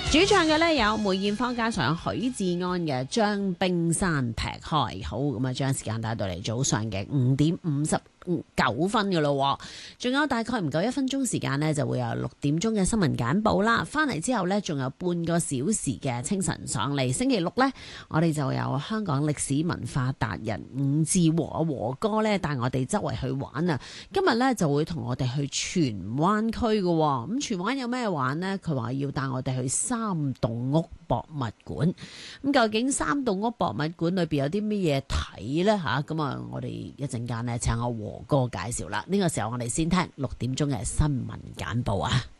主唱嘅呢有梅艷芳加上許志安嘅將冰山劈開。好，咁啊將時間帶到嚟早上嘅5:59嘅咯，仲有大概唔夠1分鐘時間呢，就會有6點鐘嘅新聞簡報啦。翻嚟之後呢，仲有半個小時嘅清晨上嚟。星期六呢，我哋就有香港歷史文化達人伍志和哥呢帶我哋周圍去玩啊。今日呢，就會同我哋去荃灣區嘅，咁荃灣有咩玩呢？佢話要帶我哋去三棟屋博物館。咁究竟三棟屋博物館裏邊有啲乜嘢睇呢？吓，咁啊，我哋一陣間呢，請阿和哥介紹啦。呢個時候我哋先聽6點鐘嘅新聞簡報啊。